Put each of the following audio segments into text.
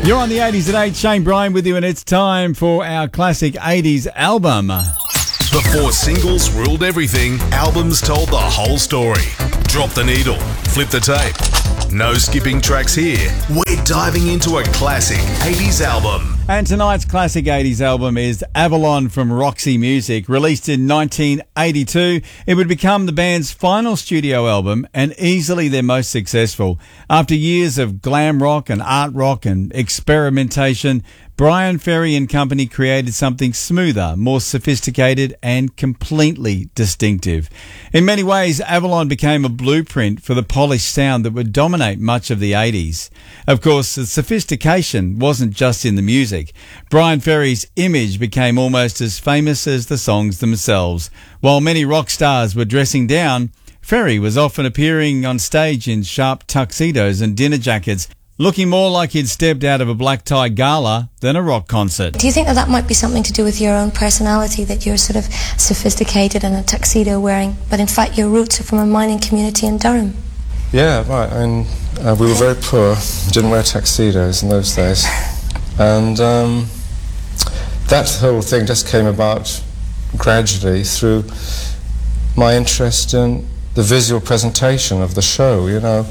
You're on the 80s at 8. Shane Bryan with you, and it's time for our classic 80s album. Before singles ruled everything, albums told the whole story. Drop the needle, flip the tape. No skipping tracks here. We're diving into a classic 80s album. And tonight's classic 80s album is Avalon from Roxy Music. Released in 1982, it would become the band's final studio album and easily their most successful. After years of glam rock and art rock and experimentation, Bryan Ferry and company created something smoother, more sophisticated and completely distinctive. In many ways, Avalon became a blueprint for the polished sound that would dominate much of the 80s. Of course, the sophistication wasn't just in the music. Bryan Ferry's image became almost as famous as the songs themselves. While many rock stars were dressing down, Ferry was often appearing on stage in sharp tuxedos and dinner jackets, looking more like he'd stepped out of a black tie gala than a rock concert. Do you think that that might be something to do with your own personality, that you're sort of sophisticated and a tuxedo wearing, but in fact your roots are from a mining community in Durham? Yeah, right. I mean, we were very poor, didn't wear tuxedos in those days. And that whole thing just came about gradually through my interest in the visual presentation of the show, you know.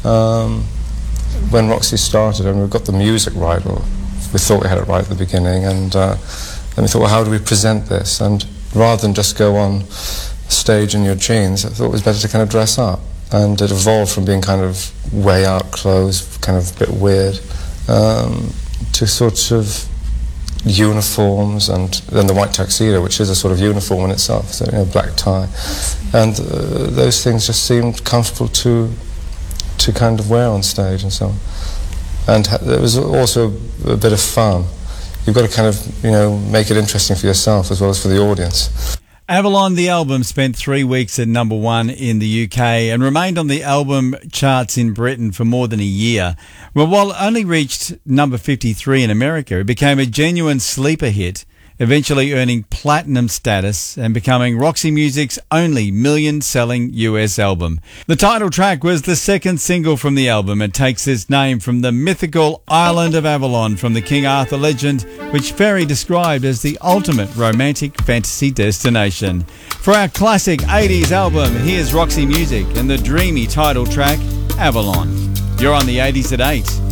When Roxy started and we got the music right, or we thought we had it right at the beginning, and then we thought, well, how do we present this? And rather than just go on stage in your jeans, I thought it was better to kind of dress up. And it evolved from being kind of way out clothes, kind of a bit weird, to sort of uniforms, and then the white tuxedo, which is a sort of uniform in itself, so, you know, black tie. And those things just seemed comfortable to kind of wear on stage and so on. And there was also a bit of fun. You've got to kind of, you know, make it interesting for yourself as well as for the audience. Avalon, the album, spent 3 weeks at number 1 in the UK and remained on the album charts in Britain for more than a year. Well, while it only reached number 53 in America, it became a genuine sleeper hit, eventually earning platinum status and becoming Roxy Music's only million-selling US album. The title track was the second single from the album and takes its name from the mythical island of Avalon from the King Arthur legend, which Ferry described as the ultimate romantic fantasy destination. For our classic 80s album, here's Roxy Music and the dreamy title track, Avalon. You're on the 80s at 8.